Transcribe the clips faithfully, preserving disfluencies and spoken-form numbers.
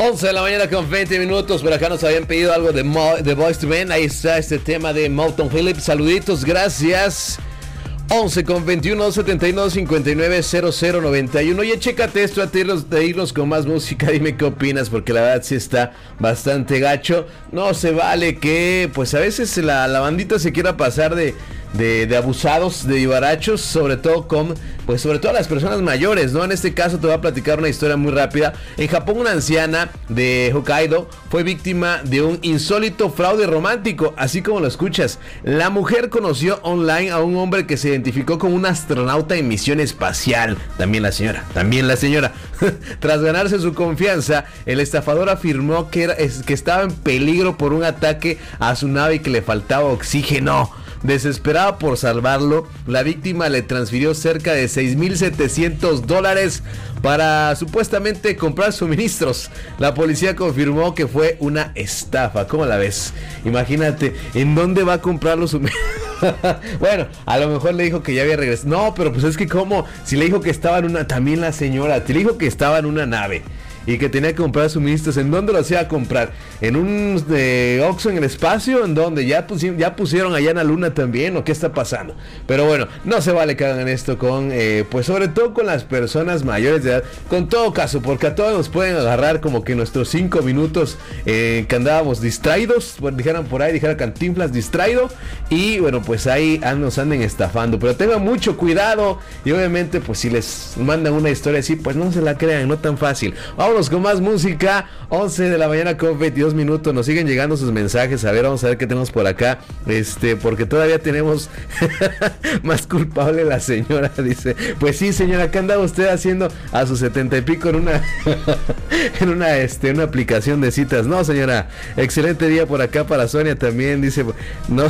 once de la mañana con veinte minutos. Por acá nos habían pedido algo de, Mo, de Boyz two Men. Ahí está este tema de Motown Phillips. Saluditos, gracias. once con veintiuno, setenta y dos, cincuenta y nueve, cero cero noventa y uno. Oye, chécate esto antes de irnos, de irnos con más música. Dime qué opinas, porque la verdad sí está bastante gacho. No se vale que, pues a veces la, la bandita se quiera pasar de... De, de abusados, de vivarachos, sobre todo con, pues sobre todo las personas mayores, ¿no? En este caso te voy a platicar una historia muy rápida. En Japón, una anciana de Hokkaido fue víctima de un insólito fraude romántico, así como lo escuchas. La mujer conoció online a un hombre que se identificó como un astronauta en misión espacial. También la señora, también la señora. Tras ganarse su confianza, el estafador afirmó que, era, que estaba en peligro por un ataque a su nave y que le faltaba oxígeno. Desesperada por salvarlo, la víctima le transfirió cerca de seis mil setecientos dólares para supuestamente comprar suministros. La policía confirmó que fue una estafa. ¿Cómo la ves? Imagínate, ¿en dónde va a comprar los suministros? Bueno, a lo mejor le dijo que ya había regresado. No, pero pues es que como, si le dijo que estaba en una, también la señora, te le dijo que estaba en una nave y que tenía que comprar suministros. ¿En dónde los iba a comprar? ¿En un eh, Oxxo en el espacio? ¿En dónde? ¿Ya, pusi- ¿Ya pusieron allá en la luna también? ¿O qué está pasando? Pero bueno, no se vale que hagan esto con, eh, pues sobre todo con las personas mayores de edad. Con todo caso, porque a todos nos pueden agarrar como que nuestros cinco minutos eh, que andábamos distraídos, bueno, dijeran por ahí, dijera Cantinflas, distraído. Y bueno, pues ahí nos anden estafando. Pero tengan mucho cuidado. Y obviamente, pues si les mandan una historia así, pues no se la crean, no tan fácil. Vamos Vámonos con más música. Once de la mañana con veintidós minutos. Nos siguen llegando sus mensajes. A ver, vamos a ver qué tenemos por acá. Este, porque todavía tenemos más culpable la señora. Dice, pues sí, señora, ¿qué andaba usted haciendo a sus setenta y pico en una en una este, una aplicación de citas? No, señora. Excelente día por acá para Sonia también. Dice, no.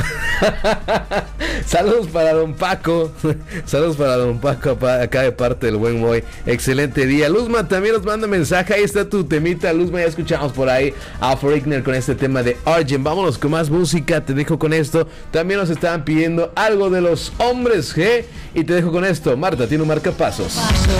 Saludos para don Paco. Saludos para don Paco acá de parte del buen Moy. Excelente día. Luzma también nos manda mensaje. Ahí está tu temita, Luzma. Ya escuchamos por ahí a Foreigner con este tema de Argent. Vámonos con más música. Te dejo con esto. También nos estaban pidiendo algo de los hombres G. Y te dejo con esto. Marta tiene un marcapasos.